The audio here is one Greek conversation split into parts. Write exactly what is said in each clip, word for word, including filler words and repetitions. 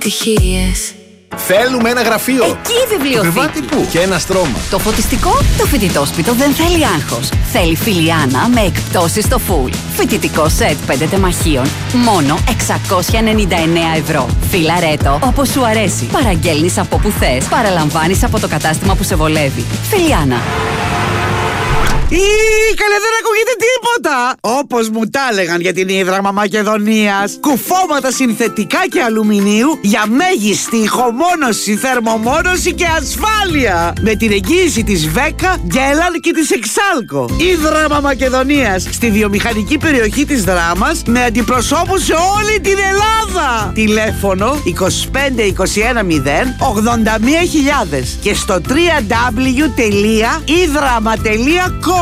Τυχίες. Θέλουμε ένα γραφείο. Εκεί βιβλιοθήκη. Πού? Και ένα στρώμα. Το φωτιστικό, το φοιτητόσπιτο δεν θέλει άγχος. Θέλει Φιλιάνα με εκπτώσεις στο full. Φοιτητικό σετ πέντε τεμαχίων. Μόνο εξακόσια ενενήντα εννέα ευρώ. Φιλαρέτο, όπως σου αρέσει. Παραγγέλνεις από που θες. Παραλαμβάνεις από το κατάστημα που σε βολεύει. Φιλιάνα. Ή, καλέ, δεν ακούγεται τίποτα! Όπως μου τα έλεγαν για την Ίδραμμα Μακεδονίας. Κουφώματα συνθετικά και αλουμινίου για μέγιστη ηχομόνωση, θερμομόνωση και ασφάλεια. Με την εγγύηση της Βέκα, Γκέλαν και της Εξάλκο. Ίδραμμα Μακεδονίας, στη βιομηχανική περιοχή της Δράμας, με αντιπροσώπους σε όλη την Ελλάδα. Τηλέφωνο είκοσι πέντε είκοσι ένα μηδέν ογδόντα μία χιλιάδες και στο double-u double-u double-u τελεία ίδραμμα τελεία com.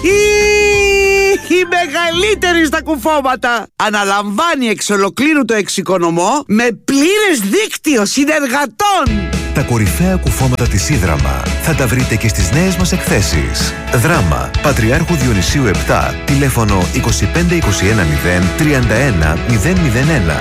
Η μεγαλύτερη στα κουφώματα. Αναλαμβάνει εξ ολοκλήρου το εξοικονομό με πλήρες δίκτυο συνεργατών. Τα κορυφαία κουφώματα της Ίδραμμα θα τα βρείτε και στις νέες μας εκθέσεις. Δράμα, Πατριάρχου Διονυσίου επτά, τηλέφωνο είκοσι πέντε είκοσι ένα μηδέν τριάντα ένα μηδέν μηδέν ένα.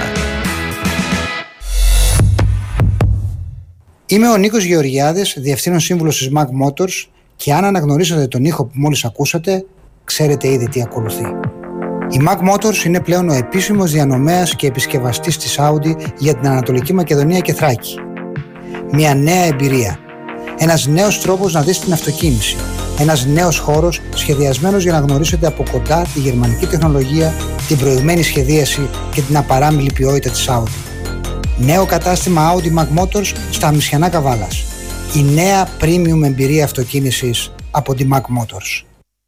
Είμαι ο Νίκος Γεωργιάδης, Διευθύνων Σύμβουλος της Mag Motors, και αν αναγνωρίσατε τον ήχο που μόλις ακούσατε, ξέρετε ήδη τι ακολουθεί. Η Mag Motors είναι πλέον ο επίσημος διανομέας και επισκευαστής της Audi για την Ανατολική Μακεδονία και Θράκη. Μια νέα εμπειρία. Ένας νέος τρόπος να δεις την αυτοκίνηση. Ένας νέος χώρος σχεδιασμένος για να γνωρίσετε από κοντά τη γερμανική τεχνολογία, την προηγμένη σχεδίαση και την απαράμιλη ποιότητα της Audi. Νέο κατάστημα Audi Mag Motors στα Αμισιανά Καβάλας. Η νέα premium εμπειρία αυτοκίνησης από τη Mag Motors.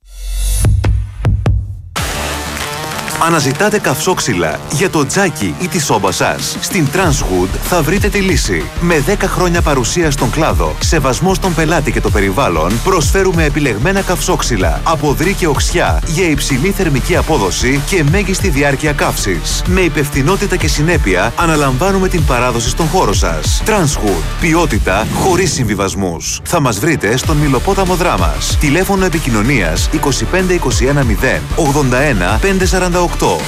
Αναζητάτε καυσόξυλα για το τζάκι ή τη σόμπα σας? Στην Transwood θα βρείτε τη λύση. Με δέκα χρόνια παρουσία στον κλάδο, σεβασμό στον πελάτη και το περιβάλλον, προσφέρουμε επιλεγμένα καυσόξυλα από δρύ και οξιά για υψηλή θερμική απόδοση και μέγιστη διάρκεια καύσης. Με υπευθυνότητα και συνέπεια αναλαμβάνουμε την παράδοση στον χώρο σας. Transwood. Ποιότητα χωρίς συμβιβασμούς. Θα μας βρείτε στον Μυλοπόταμο Δράμας. Τηλέφωνο επικοινωνίας είκοσι πέντε είκοσι ένα μηδέν ογδόντα ένα πεντακόσια σαράντα οκτώ.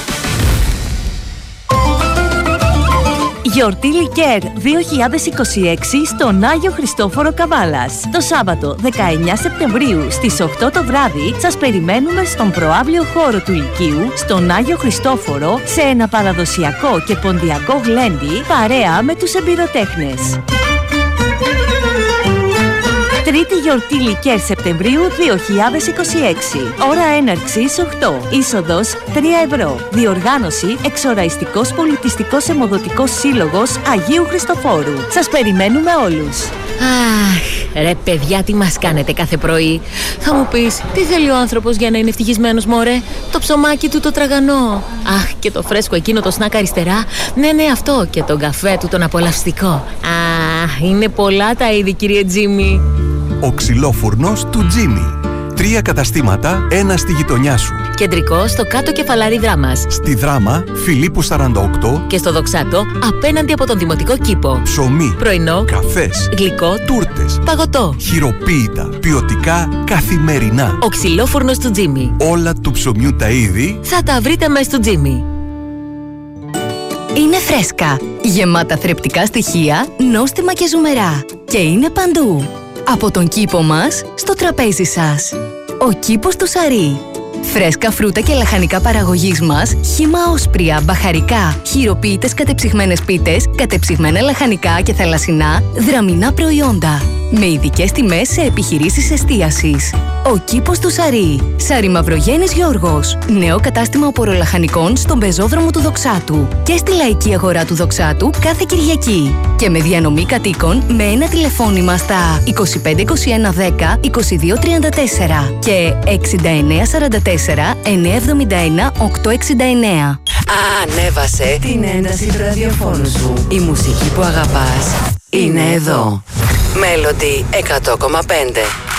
Γιορτή Λικέρ δύο χιλιάδες είκοσι έξι στον Άγιο Χριστόφορο Καβάλας. Το Σάββατο δεκαεννέα Σεπτεμβρίου στις οκτώ το βράδυ σας περιμένουμε στον προαύλιο χώρο του Λυκείου, στον Άγιο Χριστόφορο, σε ένα παραδοσιακό και ποντιακό γλέντι παρέα με τους εμπειροτέχνες. Τρίτη γιορτή Λικέρ Σεπτεμβρίου δύο χιλιάδες είκοσι έξι. Ώρα έναρξης οκτώ. Είσοδος τρία ευρώ. Διοργάνωση Εξοραϊστικός Πολιτιστικός Αιμοδοτικός Σύλλογος Αγίου Χριστοφόρου. Σας περιμένουμε όλους. Αχ, ρε παιδιά, τι μας κάνετε κάθε πρωί? Θα μου πεις, τι θέλει ο άνθρωπος για να είναι ευτυχισμένος, μωρέ? Το ψωμάκι του το τραγανό. Αχ, και το φρέσκο εκείνο το σνακ αριστερά. Ναι, ναι, αυτό. Και τον καφέ του τον απολαυστικό. Αχ, είναι πολλά τα είδη, κύριε Τζίμι. Ο ξυλόφουρνος του Τζίμι. Τρία καταστήματα, ένα στη γειτονιά σου. Κεντρικό στο κάτω κεφαλάρι Δράμας. Στη Δράμα, Φιλίππου σαράντα οκτώ. Και στο Δοξάτο, απέναντι από τον Δημοτικό Κήπο. Ψωμί, πρωινό, καφές, γλυκό, τούρτες, παγωτό. χειροποίητα, ποιοτικά, καθημερινά. Ο ξυλόφουρνος του Τζίμι. Όλα του ψωμιού τα είδη θα τα βρείτε μέσα στο Τζίμι. Είναι φρέσκα, γεμάτα θρεπτικά στοιχεία, νόστιμα και ζουμερά. Και είναι παντού. Από τον κήπο μας στο τραπέζι σας. Ο κήπος του Σαρί. Φρέσκα φρούτα και λαχανικά παραγωγής μας, χύμα όσπρια, μπαχαρικά, χειροποίητες κατεψυγμένες πίτες, κατεψυγμένα λαχανικά και θαλασσινά, δραμινά προϊόντα. Με ειδικές τιμές σε επιχειρήσεις εστίασης. Ο κήπος του Σαρί. Σαρι Μαυρογέννης Γιώργος. Νέο κατάστημα οπορολαχανικών στον πεζόδρομο του Δοξάτου. Και στη λαϊκή αγορά του Δοξάτου κάθε Κυριακή. Και με διανομή κατοίκων με ένα τηλεφώνημα στα είκοσι πέντε είκοσι ένα δέκα είκοσι δύο τριάντα τέσσερα και εξήντα εννέα σαράντα τέσσερα εννιακόσια εβδομήντα ένα οκτακόσια εξήντα εννέα. Ανέβασε την ένταση του ραδιοφώνου σου. Η μουσική που αγαπάς είναι εδώ. Melody εκατό κόμμα πέντε.